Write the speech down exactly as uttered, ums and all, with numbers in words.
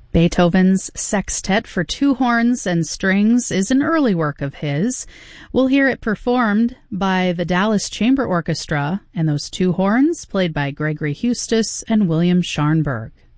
Beethoven's Sextet for Two Horns and Strings is an early work of his. We'll hear it performed by the Dallas Chamber Orchestra, and those two horns played by Gregory Hustis and William Scharnberg.